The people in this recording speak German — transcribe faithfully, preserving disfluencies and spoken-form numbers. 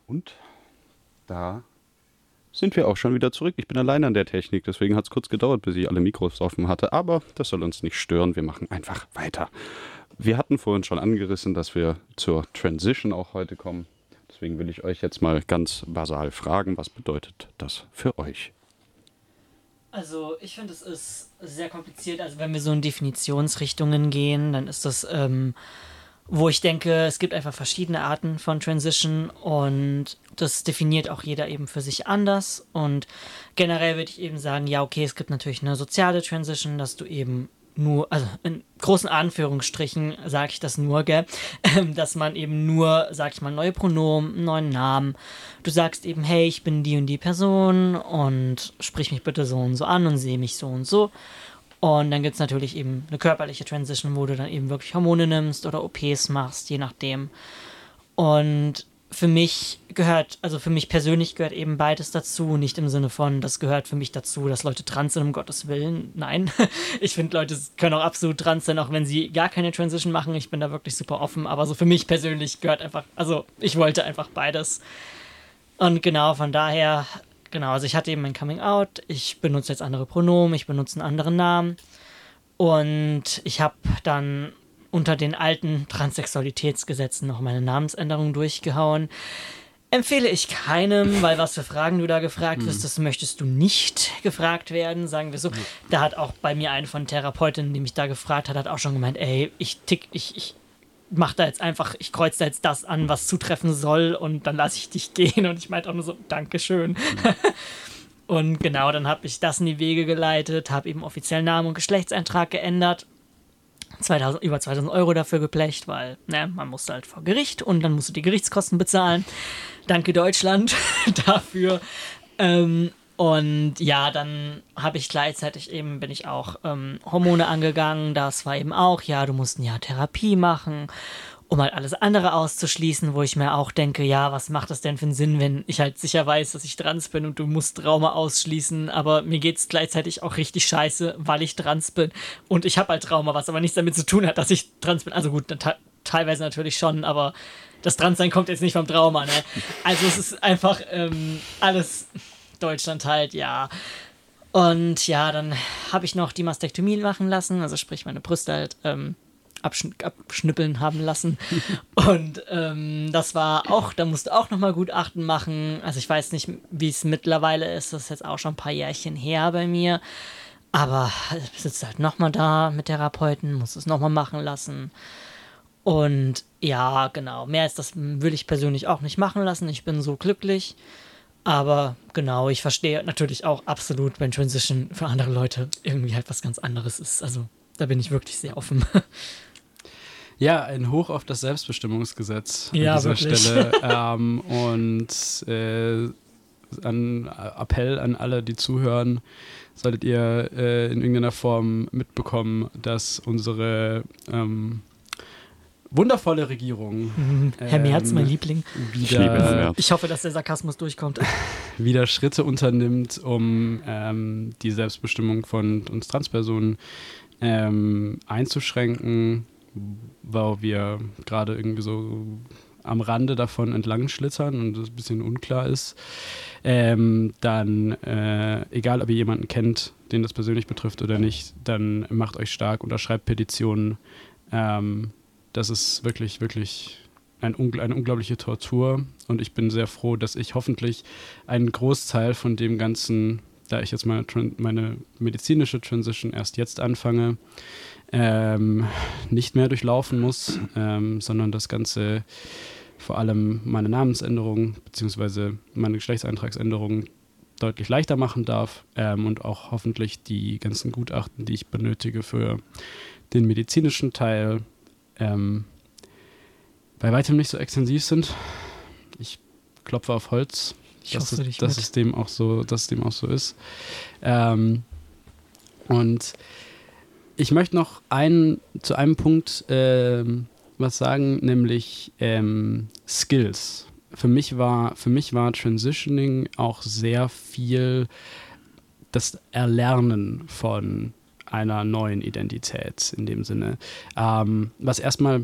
Und da sind wir auch schon wieder zurück. Ich bin allein an der Technik, deswegen hat es kurz gedauert, bis ich alle Mikros offen hatte. Aber das soll uns nicht stören, wir machen einfach weiter. Wir hatten vorhin schon angerissen, dass wir zur Transition auch heute kommen. Deswegen will ich euch jetzt mal ganz basal fragen, was bedeutet das für euch? Also ich finde, es ist sehr kompliziert. Also wenn wir so in Definitionsrichtungen gehen, dann ist das, ähm, wo ich denke, es gibt einfach verschiedene Arten von Transition und das definiert auch jeder eben für sich anders. Und generell würde ich eben sagen, ja okay, es gibt natürlich eine soziale Transition, dass du eben nur, also in großen Anführungsstrichen sage ich das nur, gell, dass man eben nur, sag ich mal, neue Pronomen, einen neuen Namen, du sagst eben, hey, ich bin die und die Person und sprich mich bitte so und so an und sehe mich so und so. Und dann gibt es natürlich eben eine körperliche Transition, wo du dann eben wirklich Hormone nimmst oder O Ps machst, je nachdem. Und für mich gehört, also für mich persönlich gehört eben beides dazu, nicht im Sinne von, das gehört für mich dazu, dass Leute trans sind, um Gottes Willen. Nein, ich finde, Leute können auch absolut trans sein, auch wenn sie gar keine Transition machen. Ich bin da wirklich super offen, aber so für mich persönlich gehört einfach, also ich wollte einfach beides. Und genau, von daher, genau, also ich hatte eben mein Coming Out, ich benutze jetzt andere Pronomen, ich benutze einen anderen Namen und ich habe dann unter den alten Transsexualitätsgesetzen noch meine Namensänderung durchgehauen. Empfehle ich keinem, weil was für Fragen du da gefragt wirst, das möchtest du nicht gefragt werden, sagen wir so. Da hat auch bei mir eine von Therapeutinnen, die mich da gefragt hat, hat auch schon gemeint, ey, ich tick, ich, ich mach da jetzt einfach, ich kreuze da jetzt das an, was zutreffen soll und dann lasse ich dich gehen. Und ich meinte auch nur so, Dankeschön. Und genau, dann habe ich das in die Wege geleitet, habe eben offiziell Namen und Geschlechtseintrag geändert. zweitausend, über zweitausend Euro dafür geblecht, weil ne, man musste halt vor Gericht und dann musst du die Gerichtskosten bezahlen. Danke Deutschland dafür. Ähm, und ja, dann habe ich gleichzeitig eben, bin ich auch ähm, Hormone angegangen. Das war eben auch, ja, du musst ein Jahr Therapie machen, um halt alles andere auszuschließen, wo ich mir auch denke, ja, was macht das denn für einen Sinn, wenn ich halt sicher weiß, dass ich trans bin und du musst Trauma ausschließen, aber mir geht's gleichzeitig auch richtig scheiße, weil ich trans bin und ich habe halt Trauma, was aber nichts damit zu tun hat, dass ich trans bin. Also gut, te- teilweise natürlich schon, aber das Transsein kommt jetzt nicht vom Trauma, ne? Also es ist einfach ähm, alles Deutschland halt, ja. Und ja, dann habe ich noch die Mastektomie machen lassen, also sprich meine Brüste halt ähm, abschn- abschnippeln haben lassen. Und ähm, das war auch, da musste auch nochmal Gutachten machen. Also ich weiß nicht, wie es mittlerweile ist, das ist jetzt auch schon ein paar Jährchen her bei mir. Aber ich sitze halt nochmal da mit Therapeuten, muss es nochmal machen lassen. Und ja, genau, mehr als das will ich persönlich auch nicht machen lassen. Ich bin so glücklich. Aber genau, ich verstehe natürlich auch absolut, wenn Transition für andere Leute irgendwie halt was ganz anderes ist. Also da bin ich wirklich sehr offen. Ja, ein Hoch auf das Selbstbestimmungsgesetz an Ja, dieser wirklich. Stelle. Ähm, und äh, ein Appell an alle, die zuhören, solltet ihr äh, in irgendeiner Form mitbekommen, dass unsere ähm, wundervolle Regierung Mhm. Herr Merz, ähm, mein Liebling. Ich liebe Herrn wieder, Merz. Ich hoffe, dass der Sarkasmus durchkommt. wieder Schritte unternimmt, um ähm, die Selbstbestimmung von uns Transpersonen ähm, einzuschränken, weil wir gerade irgendwie so am Rande davon entlang schlittern und es ein bisschen unklar ist, ähm, dann, äh, egal ob ihr jemanden kennt, den das persönlich betrifft oder nicht, dann macht euch stark, unterschreibt Petitionen. Ähm, das ist wirklich, wirklich ein, eine unglaubliche Tortur und ich bin sehr froh, dass ich hoffentlich einen Großteil von dem Ganzen, da ich jetzt meine, meine medizinische Transition erst jetzt anfange, ähm, nicht mehr durchlaufen muss, ähm, sondern das Ganze, vor allem meine Namensänderung bzw. meine Geschlechtseintragsänderung deutlich leichter machen darf ähm, und auch hoffentlich die ganzen Gutachten, die ich benötige für den medizinischen Teil, ähm, bei weitem nicht so extensiv sind. Ich klopfe auf Holz, Ich dass, hoffe es, dich dass, mit. es dem auch so, dass es dem auch so ist. Ähm, und ich möchte noch einen, zu einem Punkt ähm, was sagen, nämlich ähm, Skills. Für mich war, für mich war Transitioning auch sehr viel das Erlernen von einer neuen Identität in dem Sinne. Ähm, was erstmal